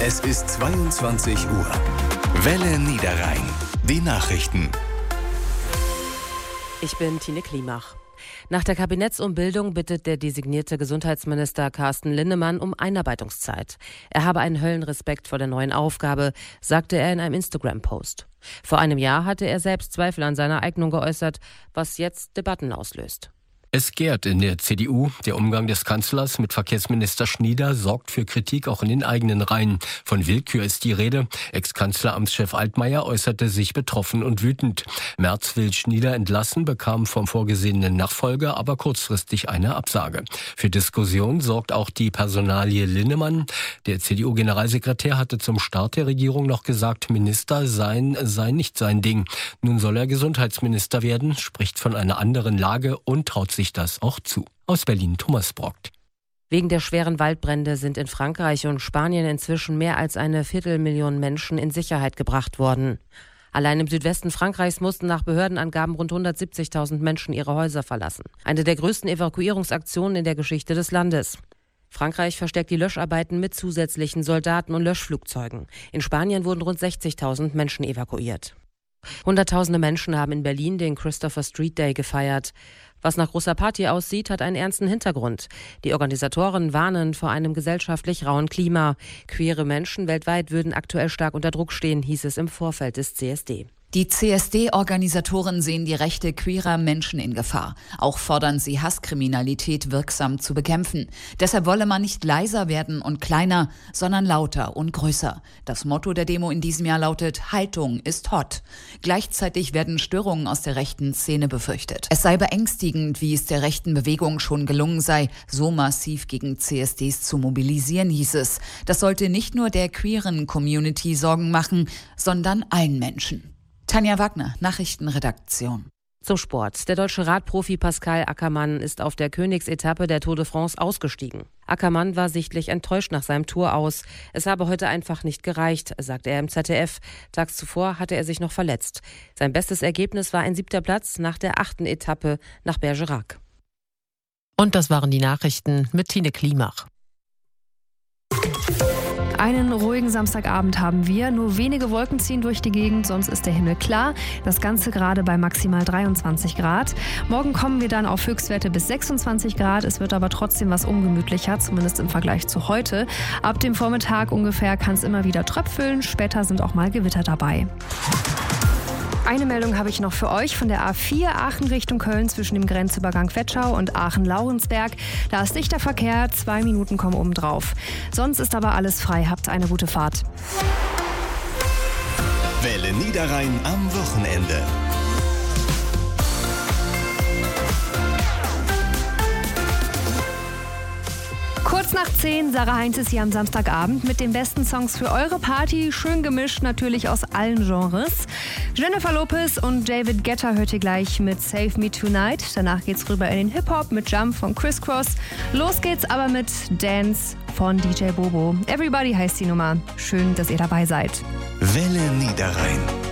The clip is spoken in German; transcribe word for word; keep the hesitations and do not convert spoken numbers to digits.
Es ist zweiundzwanzig Uhr. Welle Niederrhein. Die Nachrichten. Ich bin Tine Klimach. Nach der Kabinettsumbildung bittet der designierte Gesundheitsminister Carsten Linnemann um Einarbeitungszeit. Er habe einen Höllenrespekt vor der neuen Aufgabe, sagte er in einem Instagram-Post. Vor einem Jahr hatte er selbst Zweifel an seiner Eignung geäußert, was jetzt Debatten auslöst. Es gärt in der C D U. Der Umgang des Kanzlers mit Verkehrsminister Schnieder sorgt für Kritik auch in den eigenen Reihen. Von Willkür ist die Rede. Ex-Kanzleramtschef Altmaier äußerte sich betroffen und wütend. Merz will Schnieder entlassen, bekam vom vorgesehenen Nachfolger aber kurzfristig eine Absage. Für Diskussion sorgt auch die Personalie Linnemann. Der C D U-Generalsekretär hatte zum Start der Regierung noch gesagt, Minister sein sei nicht sein Ding. Nun soll er Gesundheitsminister werden, spricht von einer anderen Lage und traut sich das auch zu. Aus Berlin Thomas Brockt. Wegen der schweren Waldbrände sind in Frankreich und Spanien inzwischen mehr als eine Viertelmillion Menschen in Sicherheit gebracht worden. Allein im Südwesten Frankreichs mussten nach Behördenangaben rund hundertsiebzigtausend Menschen ihre Häuser verlassen. Eine der größten Evakuierungsaktionen in der Geschichte des Landes. Frankreich verstärkt die Löscharbeiten mit zusätzlichen Soldaten und Löschflugzeugen. In Spanien wurden rund sechzigtausend Menschen evakuiert. Hunderttausende Menschen haben in Berlin den Christopher Street Day gefeiert. Was nach großer Party aussieht, hat einen ernsten Hintergrund. Die Organisatoren warnen vor einem gesellschaftlich rauen Klima. Queere Menschen weltweit würden aktuell stark unter Druck stehen, hieß es im Vorfeld des C S D. Die C S D-Organisatoren sehen die Rechte queerer Menschen in Gefahr. Auch fordern sie, Hasskriminalität wirksam zu bekämpfen. Deshalb wolle man nicht leiser werden und kleiner, sondern lauter und größer. Das Motto der Demo in diesem Jahr lautet: Haltung ist hot. Gleichzeitig werden Störungen aus der rechten Szene befürchtet. Es sei beängstigend, wie es der rechten Bewegung schon gelungen sei, so massiv gegen C S Ds zu mobilisieren, hieß es. Das sollte nicht nur der queeren Community Sorgen machen, sondern allen Menschen. Tanja Wagner, Nachrichtenredaktion. Zum Sport. Der deutsche Radprofi Pascal Ackermann ist auf der Königsetappe der Tour de France ausgestiegen. Ackermann war sichtlich enttäuscht nach seinem Tour aus. Es habe heute einfach nicht gereicht, sagte er im Z D F. Tags zuvor hatte er sich noch verletzt. Sein bestes Ergebnis war ein siebter Platz nach der achten Etappe nach Bergerac. Und das waren die Nachrichten mit Tine Klimach. Einen ruhigen Samstagabend haben wir. Nur wenige Wolken ziehen durch die Gegend, sonst ist der Himmel klar. Das Ganze gerade bei maximal dreiundzwanzig Grad. Morgen kommen wir dann auf Höchstwerte bis sechsundzwanzig Grad. Es wird aber trotzdem was ungemütlicher, zumindest im Vergleich zu heute. Ab dem Vormittag ungefähr kann es immer wieder tröpfeln. Später sind auch mal Gewitter dabei. Eine Meldung habe ich noch für euch von der A vier Aachen Richtung Köln zwischen dem Grenzübergang Vetschau und Aachen-Laurensberg. Da ist dichter Verkehr, zwei Minuten kommen oben drauf. Sonst ist aber alles frei. Habt eine gute Fahrt. Welle Niederrhein am Wochenende. Kurz nach zehn, Sarah Heinz ist hier am Samstagabend mit den besten Songs für eure Party. Schön gemischt, natürlich aus allen Genres. Jennifer Lopez und David Guetta hört ihr gleich mit Save Me Tonight. Danach geht's rüber in den Hip-Hop mit Jump von Criss Cross. Los geht's aber mit Dance von D J Bobo. Everybody heißt die Nummer. Schön, dass ihr dabei seid. Welle Niederrhein.